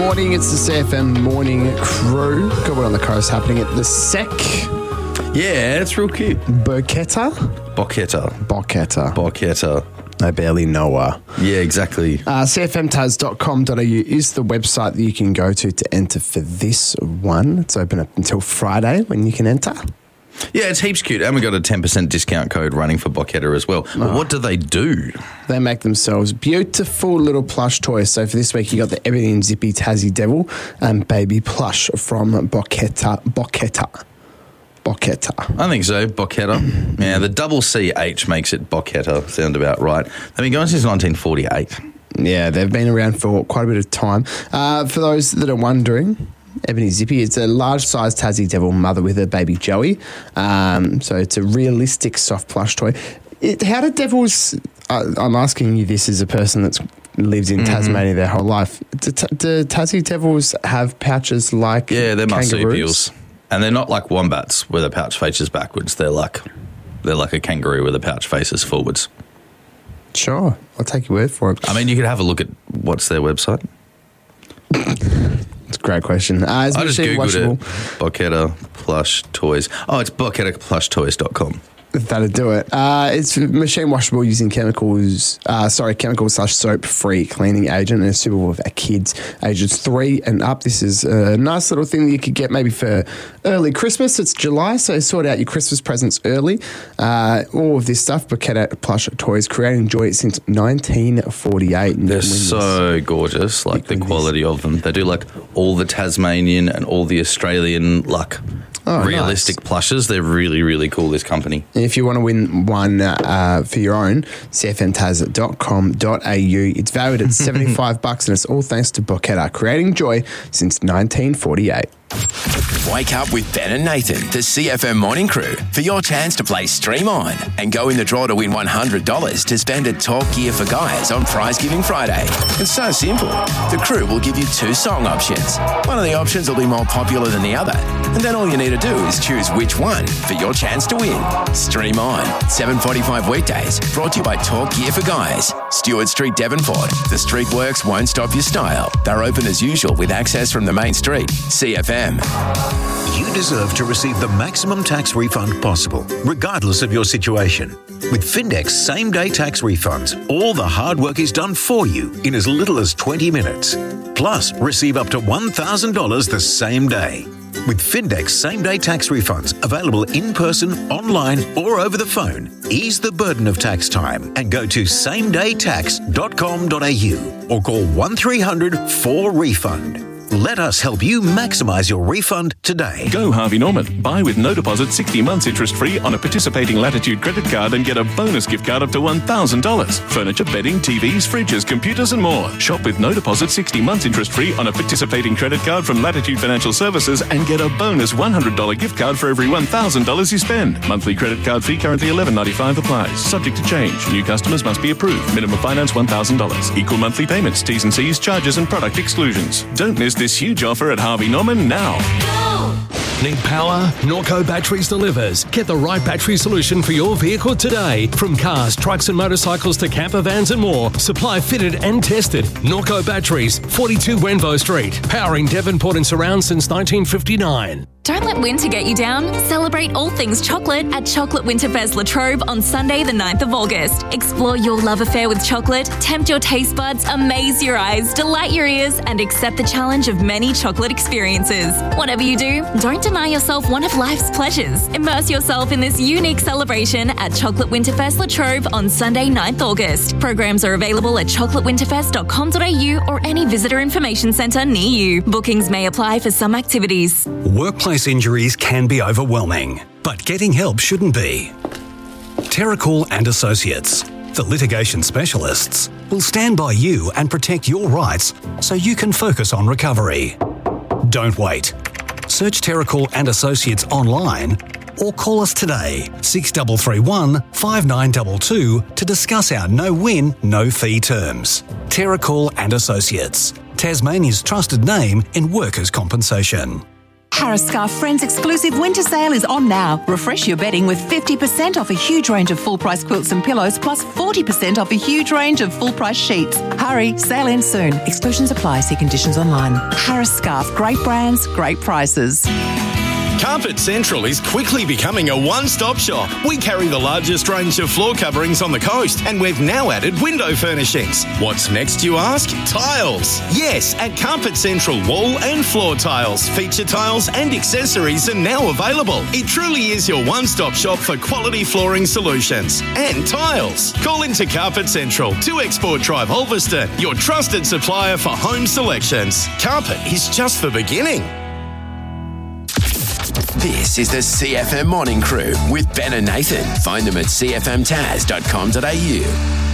morning. It's the CFM morning crew. Got one on the coast happening at the Sec. Yeah, it's real cute. Boqueta. I barely know her. Yeah, exactly. CFMTaz.com.au is the website that you can go to enter for this one. It's open up until Friday when you can enter. Yeah, it's heaps cute. And we got a 10% discount code running for Boqueta as well. But what do they do? They make themselves beautiful little plush toys. So for this week, you got the Ebony and Zippy Tassie Devil and Baby Plush from Boqueta. I think so, Boqueta. Yeah, the double CH makes it Boqueta sound about right. They've been going since 1948. Yeah, they've been around for quite a bit of time. For those that are wondering, Ebony Zippy, it's a large-sized Tassie Devil mother with her baby Joey. So it's a realistic soft plush toy. How do devils... I'm asking you this as a person that's lived in Tasmania their whole life. Do Tassie Devils have pouches like Yeah, they're kangaroos? marsupials. And they're not like wombats where the pouch faces backwards. They're like a kangaroo where the pouch faces forwards. Sure. I'll take your word for it. I mean, you could have a look at what's their website. It's a great question. I just Googled it. Boqueta plush toys. Oh, it's boquetaplushtoys.com. That'll do it. It's machine washable using chemical/soap-free cleaning agent, and it's suitable for kids ages 3 and up. This is a nice little thing that you could get maybe for early Christmas. It's July, so sort out your Christmas presents early. All of this stuff, Boqueta Plush Toys, creating joy since 1948. They're so gorgeous, like the quality of them. They do like all the Tasmanian and all the Australian realistic plushes. They're really, really cool, this company. If you want to win one for your own, cfmtaz.com.au. It's valued at $75 and it's all thanks to Boqueta, creating joy since 1948. Wake up with Ben and Nathan, the CFM Morning Crew, for your chance to play Stream On and go in the draw to win $100 to spend at Talk Gear for Guys on Prize Giving Friday. It's so simple. The crew will give you 2 song options. One of the options will be more popular than the other, and then all you need to do is choose which one for your chance to win. Stream On, 7:45 weekdays, brought to you by Talk Gear for Guys. Stewart Street, Devonport. The street works won't stop your style. They're open as usual with access from the main street. CFM. You deserve to receive the maximum tax refund possible, regardless of your situation. With Findex same-day tax refunds, all the hard work is done for you in as little as 20 minutes. Plus, receive up to $1,000 the same day. With Findex same-day tax refunds available in person, online or over the phone, ease the burden of tax time and go to samedaytax.com.au or call 1300 4REFUND. Let us help you maximise your refund today. Go Harvey Norman. Buy with no deposit 60 months interest-free on a participating Latitude credit card and get a bonus gift card up to $1,000. Furniture, bedding, TVs, fridges, computers and more. Shop with no deposit 60 months interest-free on a participating credit card from Latitude Financial Services and get a bonus $100 gift card for every $1,000 you spend. Monthly credit card fee currently $11.95 applies. Subject to change. New customers must be approved. Minimum finance $1,000. Equal monthly payments, T's and C's, charges and product exclusions. Don't miss this huge offer at Harvey Norman now. Need power? Norco Batteries delivers. Get the right battery solution for your vehicle today. From cars, trucks and motorcycles to camper vans and more. Supply fitted and tested. Norco Batteries, 42 Wenvo Street. Powering Devonport and surrounds since 1959. Don't let winter get you down. Celebrate all things chocolate at Chocolate Winterfest La Trobe on Sunday the 9th of August. Explore your love affair with chocolate, tempt your taste buds, amaze your eyes, delight your ears, and accept the challenge of many chocolate experiences. Whatever you do, don't deny yourself one of life's pleasures. Immerse yourself in this unique celebration at Chocolate Winterfest La Trobe on Sunday 9th August. Programs are available at chocolatewinterfest.com.au or any visitor information centre near you. Bookings may apply for some activities. Workplace injuries can be overwhelming, but getting help shouldn't be. Terracall and Associates, the litigation specialists, will stand by you and protect your rights so you can focus on recovery. Don't wait. Search Terracall and Associates online or call us today, 6331 5922, to discuss our no-win, no-fee terms. Terracall and Associates, Tasmania's trusted name in workers' compensation. Harris Scarf Friends exclusive winter sale is on now. Refresh your bedding with 50% off a huge range of full-price quilts and pillows, plus 40% off a huge range of full-price sheets. Hurry, sale ends soon. Exclusions apply. See conditions online. Harris Scarf, great brands, great prices. Carpet Central is quickly becoming a one-stop shop. We carry the largest range of floor coverings on the coast, and we've now added window furnishings. What's next, you ask? Tiles. Yes, at Carpet Central, wall and floor tiles, feature tiles and accessories are now available. It truly is your one-stop shop for quality flooring solutions and tiles. Call into Carpet Central, 2 Export Drive, Ulverston, your trusted supplier for home selections. Carpet is just the beginning. This is the CFM Morning Crew with Ben and Nathan. Find them at cfmtaz.com.au.